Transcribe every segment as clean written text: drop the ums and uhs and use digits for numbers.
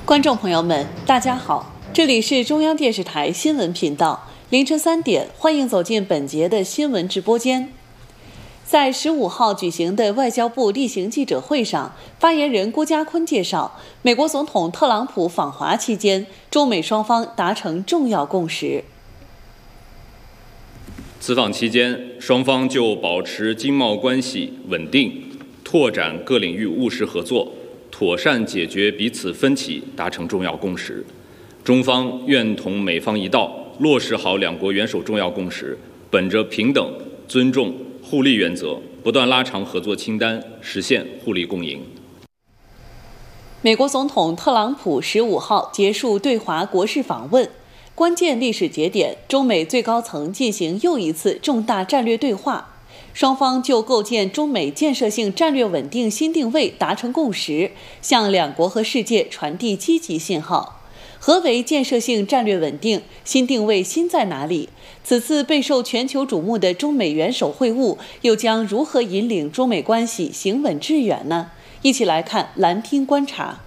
观众朋友们，大家好，这里是中央电视台新闻频道，凌晨3点，欢迎走进本节的新闻直播间。在15号举行的外交部例行记者会上，发言人郭家坤介绍，美国总统特朗普访华期间，中美双方达成重要共识。 此访期间，双方就保持经贸关系稳定、拓展各领域务实合作、妥善解决彼此分歧达成重要共识。中方愿同美方一道，落实好两国元首重要共识，本着平等、尊重、互利原则，不断拉长合作清单，实现互利共赢。 美国总统特朗普15号结束对华国事访问，关键历史节点，中美最高层进行又一次重大战略对话。双方就构建中美建设性战略稳定新定位达成共识，向两国和世界传递积极信号。何为建设性战略稳定？新定位新在哪里？此次备受全球瞩目的中美元首会晤，又将如何引领中美关系行稳致远呢？一起来看蓝厅观察。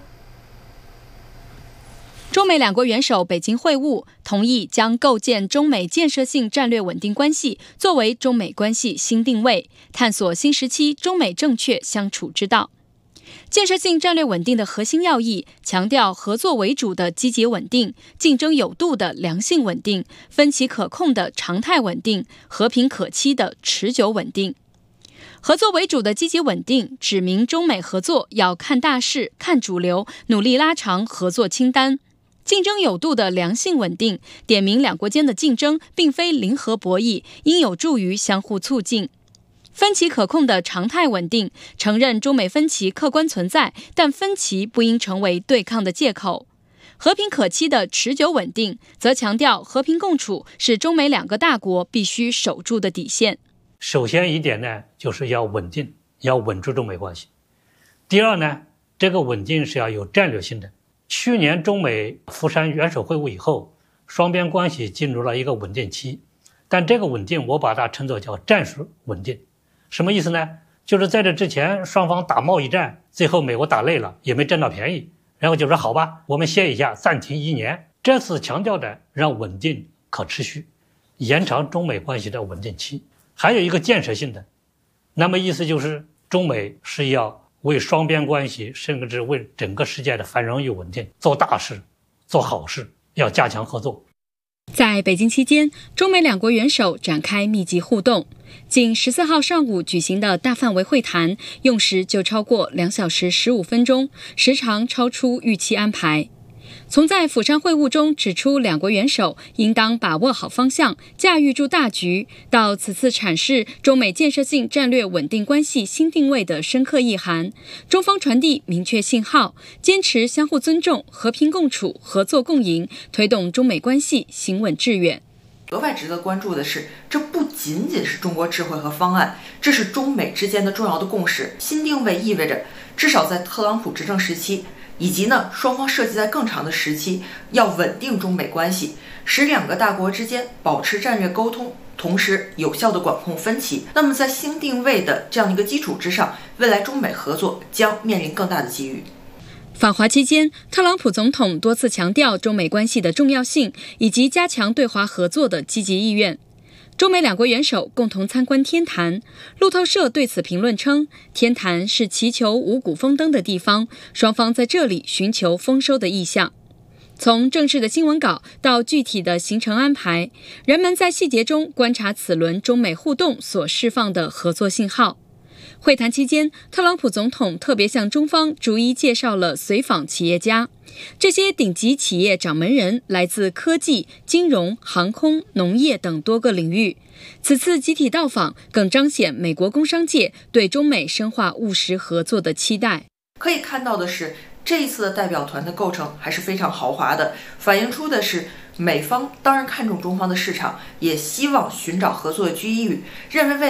中美两国元首北京会晤，同意将构建中美建设性战略稳定关系作为中美关系新定位，探索新时期中美正确相处之道。建设性战略稳定的核心要义，强调合作为主的积极稳定，竞争有度的良性稳定，分歧可控的常态稳定，和平可期的持久稳定。合作为主的积极稳定，指明中美合作要看大势、看主流，努力拉长合作清单。竞争有度的良性稳定，点明两国间的竞争并非零和博弈，应有助于相互促进。分歧可控的常态稳定，承认中美分歧客观存在，但分歧不应成为对抗的借口。和平可期的持久稳定，则强调和平共处是中美两个大国必须守住的底线。 首先一点呢，就是要稳定，要稳住中美关系。第二呢，这个稳定是要有战略性的。去年中美釜山元首会晤以后，双边关系进入了一个稳定期，但这个稳定我把它称作叫战术稳定。什么意思呢？就是在这之前双方打贸易战，最后美国打累了也没占到便宜，然后就说好吧，我们歇一下，暂停1年。这次强调的让稳定可持续，延长中美关系的稳定期。还有一个建设性的，那么意思就是中美是要为双边关系，甚至为整个世界的繁荣与稳定做大事、做好事，要加强合作。 在北京期间，中美两国元首展开密集互动。仅14号上午举行的大范围会谈，用时就超过2小时15分钟，时长超出预期安排。从在釜山会晤中指出两国元首应当把握好方向，驾驭住大局，到此次阐释中美建设性战略稳定关系新定位的深刻意涵，中方传递明确信号，坚持相互尊重、和平共处、合作共赢，推动中美关系行稳致远。 额外值得关注的是，这不仅仅是中国智慧和方案，这是中美之间的重要的共识。新定位意味着，至少在特朗普执政时期，以及双方设计在更长的时期，要稳定中美关系，使两个大国之间保持战略沟通，同时有效地管控分歧。那么在新定位的这样一个基础之上，未来中美合作将面临更大的机遇。 访华期间，特朗普总统多次强调中美关系的重要性，以及加强对华合作的积极意愿。中美两国元首共同参观天坛，路透社对此评论称，天坛是祈求五谷丰登的地方，双方在这里寻求丰收的意向。从正式的新闻稿到具体的行程安排，人们在细节中观察此轮中美互动所释放的合作信号。会谈期间，特朗普总统特别向中方逐一介绍了随访企业家。这些顶级企业掌门人来自科技、金融、航空、农业等多个领域。此次集体到访更彰显美国工商界对中美深化务实合作的期待。 可以看到的是，这一次的代表团的构成还是非常豪华的，反映出的是美方当然看重中方的市场，也希望寻找合作的机遇，认为未